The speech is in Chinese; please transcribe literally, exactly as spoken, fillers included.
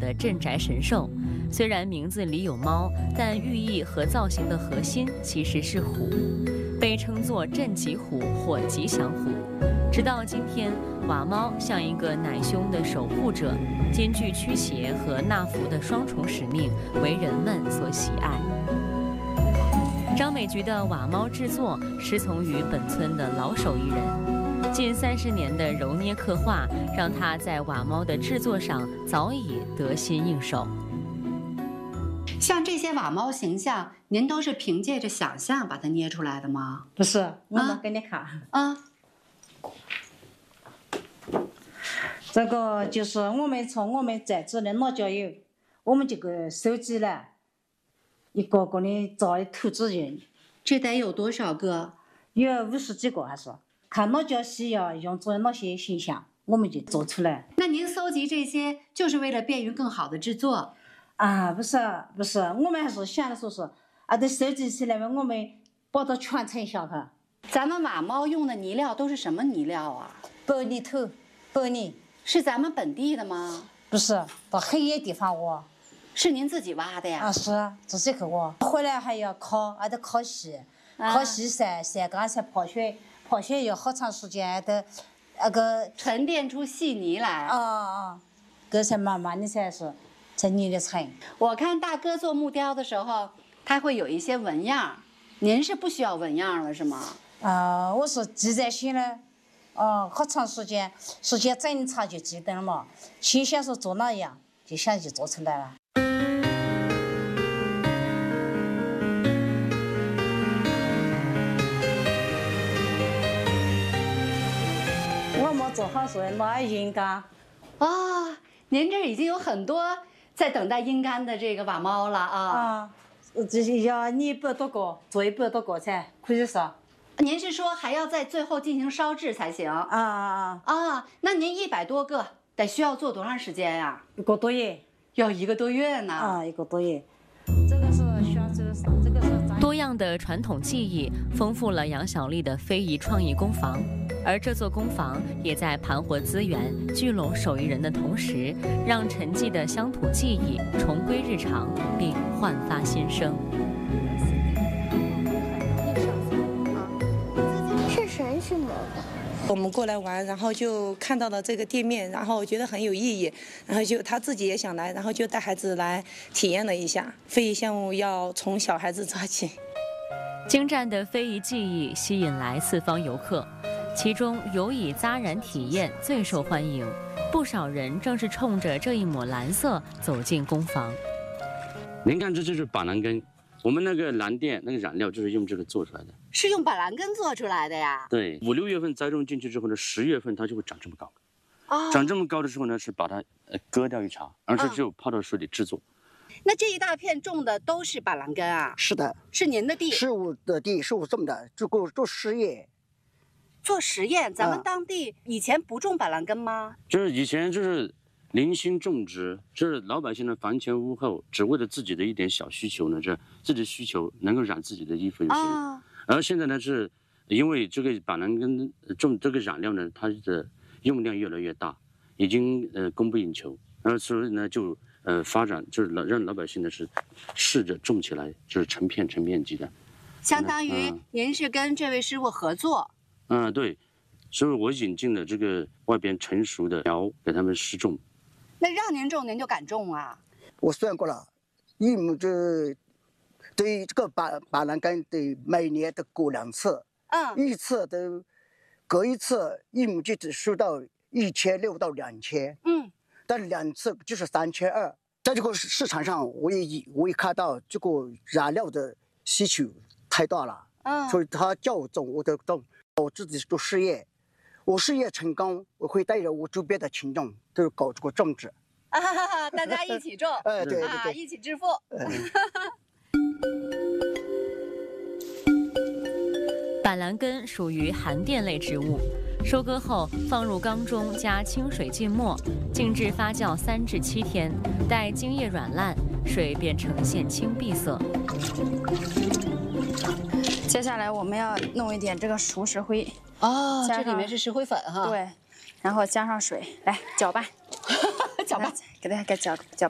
的镇宅神兽。虽然名字里有猫，但寓意和造型的核心其实是虎，被称作镇吉虎或吉祥虎。直到今天，瓦猫像一个奶兄的守护者，兼具驱邪和纳福的双重使命，为人们所喜爱。张美菊的瓦猫制作师从于本村的老手艺人，近三十年的揉捏刻画，让他在瓦猫的制作上早已得心应手。 像这些瓦猫形象，您都是凭借着想象把它捏出来的吗？ 不是，我们给你看啊。 这个就是我们从我们在职的老教友，我们这个收集了一个个的造的图纸人， 这得有多少个？ 有五十几个还是？看老教需要用做哪些形象，我们就做出来。 那您搜集这些，就是为了便于更好的制作？ 啊，不是不是，我们还是想的说是啊，得收集起来嘛，我们把它传承下去。 咱们瓦猫用的泥料都是什么泥料啊？ 白泥头，白泥。 是咱们本地的吗？ 不是，到很远地方挖。 是您自己挖的呀？ 啊，是自己去挖。回来还要烤，还得烤细，啊、烤细晒晒干才泡血，泡血要好长时间，还得那个沉淀出细泥来。 啊啊，这才慢慢的才是才捏得成。 我看大哥做木雕的时候，他会有一些纹样，您是不需要纹样了是吗？ 啊，我是记在心了。哦，好长时间，时间整长就记得了嘛。心想是做哪样，就想就做出来了。我们做好是拿阴干。 啊、哦，您这已经有很多在等待阴干的这个瓦猫了啊！ 啊，这是要你一百多个，做一百多个才可以烧。 您是说还要在最后进行烧制才行？啊啊啊啊！那您一百多个得需要做多长时间呀？ 一个多月。 要一个多月呢？ 啊，一个多月。这个是宣州，这个是多样的传统技艺丰富了杨小丽的非遗创意工坊，而这座工坊也在盘活资源、聚拢手艺人的同时，让沉寂的乡土技艺重归日常，并焕发新生。 是谁是我的？ 我们过来玩，然后就看到了这个店面，然后我觉得很有意义，然后就他自己也想来，然后就带孩子来体验了一下。非遗项目要从小孩子抓起。 精湛的非遗技艺吸引来四方游客，其中尤以扎染体验最受欢迎，不少人正是冲着这一抹蓝色走进工坊。 您看，这就是板蓝根。我们那个蓝靛那个染料就是用这个做出来的， 是用板蓝根做出来的呀？ 对，五六月份栽种进去之后呢，十月份它就会长这么高。 哦， 长这么高的时候呢，是把它呃割掉一茬，而是只有泡到水里制作。 哦、那这一大片种的都是板蓝根啊？ 是的， 是您的地？ 是我的地，是我种的，做过做实验。 做实验，咱们当地以前不种板蓝根吗？ 就是以前就是。零星种植，就是老百姓的房前屋后，只为了自己的一点小需求呢，这自己的需求能够染自己的衣服就行。啊、而现在呢，是因为这个板蓝根种这个染料呢，它的用量越来越大，已经呃供不应求，然后所以呢就呃发展就是老让老百姓呢是试着种起来，就是成片成面积的。 相当于您是跟这位师傅合作。 嗯、呃，对，所以我引进了这个外边成熟的苗给他们试种。 那让您种，您就敢种啊？ 我算过了，一亩这对这个板板蓝根得每年得割两次，嗯，一次都割一次，一亩就只收到一千六到两千，嗯，但是两次就是三千二。在这个市场上，我也我也看到这个染料的需求太大了，嗯，所以他叫我种，我都种，我自己做实验。我事业成功，我会带着我周边的群众都搞这个种植， 啊哈哈，大家一起种， 哎，对对对， 啊，一起致富。 板蓝根属于含电类植物，收割后放入缸中加清水浸没，静置发酵三至七天，待茎叶软烂，水便呈现青碧色。 接下来我们要弄一点这个熟石灰。 哦，这里面是石灰粉哈。 对，然后加上水，来搅拌， 搅拌， 给大家给搅搅